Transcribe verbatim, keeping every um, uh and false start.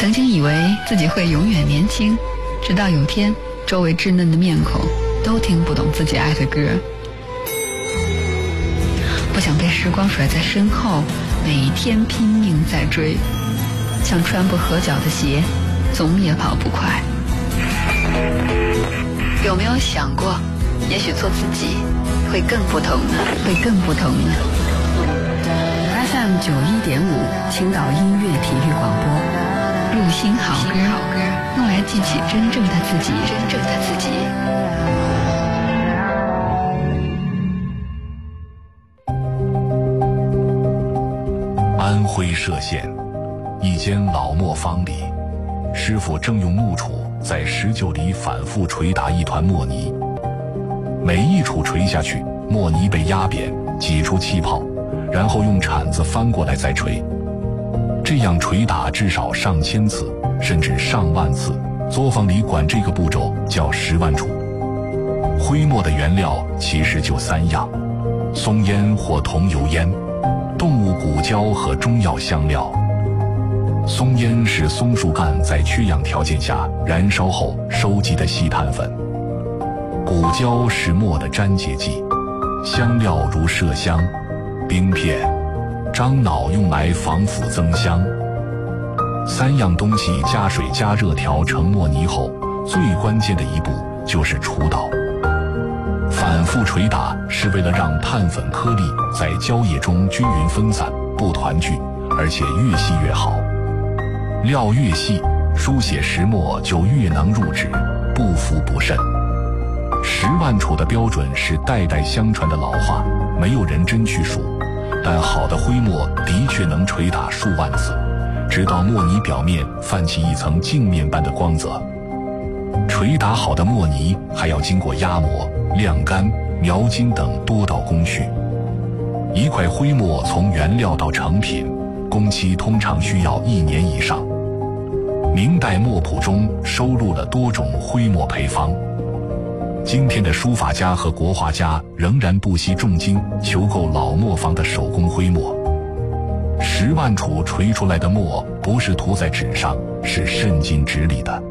曾经以为自己会永远年轻，直到有天周围稚嫩的面孔都听不懂自己爱的歌。不想被时光甩在身后，每天拼命在追，像穿不合脚的鞋，总也跑不快。有没有想过，也许做自己会更不同呢？会更不同呢 ？F M 九一点五，青岛音乐体育广播，录心好歌，用来记起真正的自己，真正的自己。 安徽歙县一间老磨坊里，师傅正用木杵在石臼里反复捶打一团磨泥，每一杵捶下去，磨泥被压扁，挤出气泡，然后用铲子翻过来再捶。这样捶打至少上千次，甚至上万次。作坊里管这个步骤叫十万杵。徽墨的原料其实就三样：松烟或桐油烟、动物骨胶和中药香料。松烟是松树干在缺氧条件下燃烧后收集的细碳粉，骨胶是墨的粘结剂，香料如麝香、冰片、樟脑用来防腐增香。三样东西加水加热调成墨泥后，最关键的一步就是杵捣。反复捶打是为了让碳粉颗粒在胶液中均匀分散，不团聚，而且越细越好。料越细，书写石墨就越能入纸，不浮不渗。十万杵的标准是代代相传的老话，没有人真去数，但好的徽墨的确能捶打数万次，直到墨泥表面泛起一层镜面般的光泽。捶打好的墨泥还要经过压磨、晾干、描金等多道工序。一块徽墨从原料到成品，工期通常需要一年以上。明代墨谱中收录了多种徽墨配方。今天的书法家和国画家仍然不惜重金求购老磨坊的手工徽墨。十万杵捶出来的墨不是涂在纸上，是渗进纸里的。